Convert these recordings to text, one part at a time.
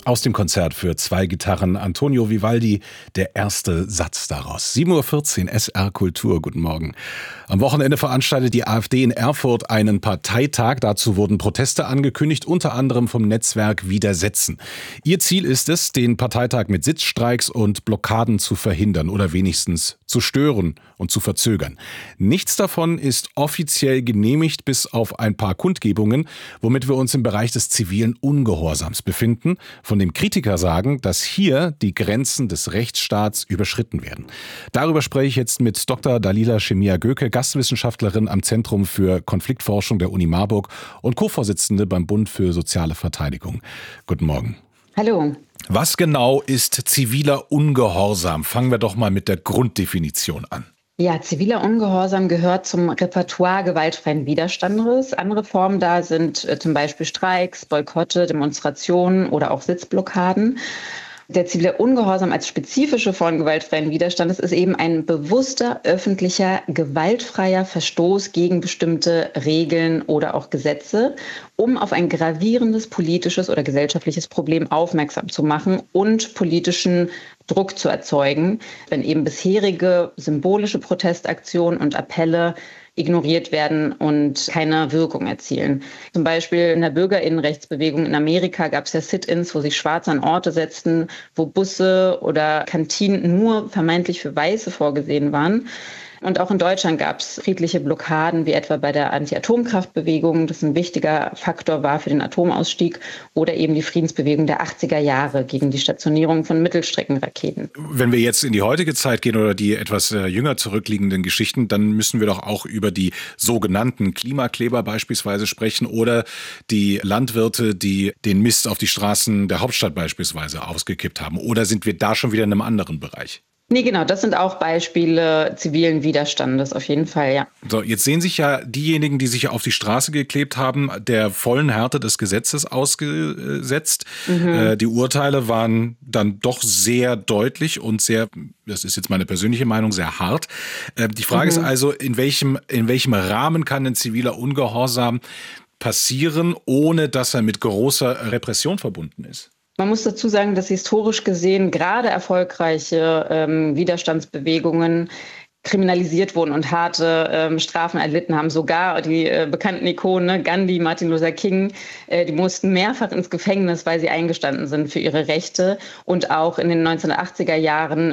Aus dem Konzert für 2 Gitarren Antonio Vivaldi, der erste Satz daraus. 7:14 Uhr, SR Kultur, guten Morgen. Am Wochenende veranstaltet die AfD in Erfurt einen Parteitag. Dazu wurden Proteste angekündigt, unter anderem vom Netzwerk Widersetzen. Ihr Ziel ist es, den Parteitag mit Sitzstreiks und Blockaden zu verhindern oder wenigstens zu stören und zu verzögern. Nichts davon ist offiziell genehmigt, bis auf ein paar Kundgebungen, womit wir uns im Bereich des zivilen Ungehorsams befinden, von dem Kritiker sagen, dass hier die Grenzen des Rechtsstaats überschritten werden. Darüber spreche ich jetzt mit Dr. Dalila Schemia-Göke, Gastwissenschaftlerin am Zentrum für Konfliktforschung der Uni Marburg und Co-Vorsitzende beim Bund für soziale Verteidigung. Guten Morgen. Hallo. Was genau ist ziviler Ungehorsam? Fangen wir doch mal mit der Grunddefinition an. Ja, ziviler Ungehorsam gehört zum Repertoire gewaltfreien Widerstandes. Andere Formen da sind zum Beispiel Streiks, Boykotte, Demonstrationen oder auch Sitzblockaden. Der zivile Ungehorsam als spezifische Form gewaltfreien Widerstandes ist eben ein bewusster, öffentlicher, gewaltfreier Verstoß gegen bestimmte Regeln oder auch Gesetze, um auf ein gravierendes politisches oder gesellschaftliches Problem aufmerksam zu machen und politischen Druck zu erzeugen, wenn eben bisherige symbolische Protestaktionen und Appelle ignoriert werden und keine Wirkung erzielen. Zum Beispiel in der Bürgerinnenrechtsbewegung in Amerika gab es ja Sit-ins, wo sich Schwarze an Orte setzten, wo Busse oder Kantinen nur vermeintlich für Weiße vorgesehen waren. Und auch in Deutschland gab es friedliche Blockaden, wie etwa bei der Anti-Atomkraftbewegung, das ein wichtiger Faktor war für den Atomausstieg, oder eben die Friedensbewegung der 80er Jahre gegen die Stationierung von Mittelstreckenraketen. Wenn wir jetzt in die heutige Zeit gehen oder die etwas jünger zurückliegenden Geschichten, dann müssen wir doch auch über die sogenannten Klimakleber beispielsweise sprechen oder die Landwirte, die den Mist auf die Straßen der Hauptstadt beispielsweise ausgekippt haben. Oder sind wir da schon wieder in einem anderen Bereich? Nee, genau, das sind auch Beispiele zivilen Widerstandes, auf jeden Fall, ja. So, jetzt sehen sich ja diejenigen, die sich auf die Straße geklebt haben, der vollen Härte des Gesetzes ausgesetzt. Die Urteile waren dann doch sehr deutlich und sehr, das ist jetzt meine persönliche Meinung, sehr hart. Die Frage ist also, in welchem Rahmen kann ein ziviler Ungehorsam passieren, ohne dass er mit großer Repression verbunden ist? Man muss dazu sagen, dass historisch gesehen gerade erfolgreiche Widerstandsbewegungen kriminalisiert wurden und harte Strafen erlitten haben. Sogar die bekannten Ikonen, Gandhi, Martin Luther King, die mussten mehrfach ins Gefängnis, weil sie eingestanden sind für ihre Rechte. Und auch in den 1980er Jahren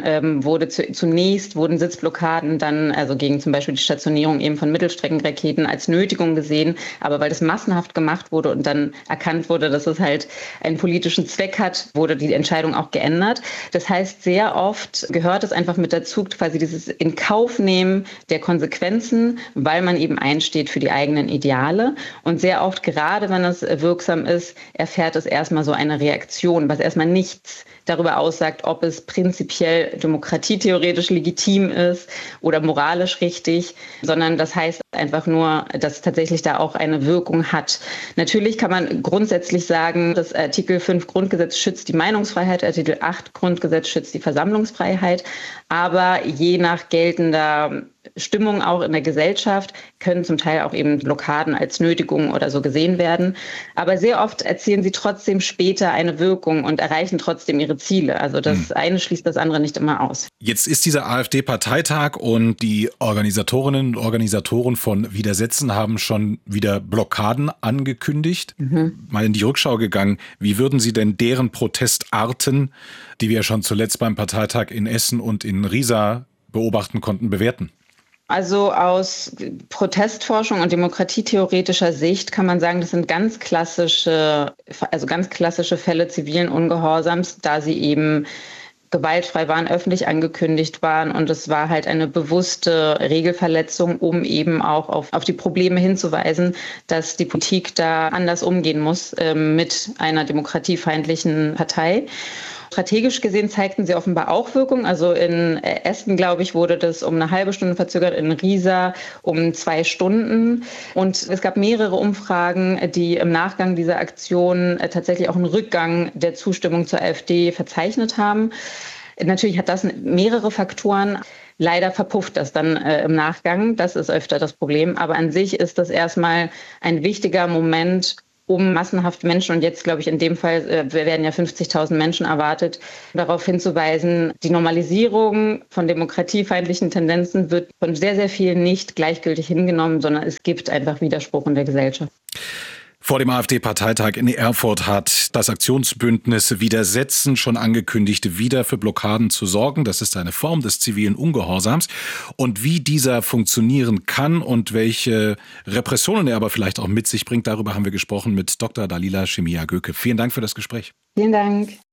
wurden Sitzblockaden dann, also gegen zum Beispiel die Stationierung eben von Mittelstreckenraketen, als Nötigung gesehen. Aber weil das massenhaft gemacht wurde und dann erkannt wurde, dass es halt einen politischen Zweck hat, wurde die Entscheidung auch geändert. Das heißt, sehr oft gehört es einfach mit dazu, quasi dieses in Kauf nehmen der Konsequenzen, weil man eben einsteht für die eigenen Ideale. Und sehr oft, gerade wenn es wirksam ist, erfährt es erstmal so eine Reaktion, was erstmal nichts darüber aussagt, ob es prinzipiell demokratietheoretisch legitim ist oder moralisch richtig, sondern das heißt einfach nur, dass es tatsächlich da auch eine Wirkung hat. Natürlich kann man grundsätzlich sagen, dass Artikel 5 Grundgesetz schützt die Meinungsfreiheit, Artikel 8 Grundgesetz schützt die Versammlungsfreiheit, aber je nach geltender Stimmung auch in der Gesellschaft können zum Teil auch eben Blockaden als Nötigung oder so gesehen werden. Aber sehr oft erzielen sie trotzdem später eine Wirkung und erreichen trotzdem ihre Ziele. Also das eine schließt das andere nicht immer aus. Jetzt ist dieser AfD-Parteitag und die Organisatorinnen und Organisatoren von Widersetzen haben schon wieder Blockaden angekündigt. Mal in die Rückschau gegangen. Wie würden Sie denn deren Protestarten, die wir schon zuletzt beim Parteitag in Essen und in Riesa beobachten konnten, bewerten? Also aus Protestforschung und demokratietheoretischer Sicht kann man sagen, das sind ganz klassische Fälle zivilen Ungehorsams, da sie eben gewaltfrei waren, öffentlich angekündigt waren und es war halt eine bewusste Regelverletzung, um eben auch auf die Probleme hinzuweisen, dass die Politik da anders umgehen muss mit einer demokratiefeindlichen Partei. Strategisch gesehen zeigten sie offenbar auch Wirkung. Also in Essen, glaube ich, wurde das um eine halbe Stunde verzögert, in Riesa um 2 Stunden. Und es gab mehrere Umfragen, die im Nachgang dieser Aktion tatsächlich auch einen Rückgang der Zustimmung zur AfD verzeichnet haben. Natürlich hat das mehrere Faktoren. Leider verpufft das dann im Nachgang. Das ist öfter das Problem. Aber an sich ist das erstmal ein wichtiger Moment, um massenhaft Menschen, und jetzt glaube ich in dem Fall werden ja 50.000 Menschen erwartet, darauf hinzuweisen, die Normalisierung von demokratiefeindlichen Tendenzen wird von sehr, sehr vielen nicht gleichgültig hingenommen, sondern es gibt einfach Widerspruch in der Gesellschaft. Vor dem AfD-Parteitag in Erfurt hat das Aktionsbündnis Widersetzen schon angekündigt, wieder für Blockaden zu sorgen. Das ist eine Form des zivilen Ungehorsams. Und wie dieser funktionieren kann und welche Repressionen er aber vielleicht auch mit sich bringt, darüber haben wir gesprochen mit Dr. Dalila Shemia Göke. Vielen Dank für das Gespräch. Vielen Dank.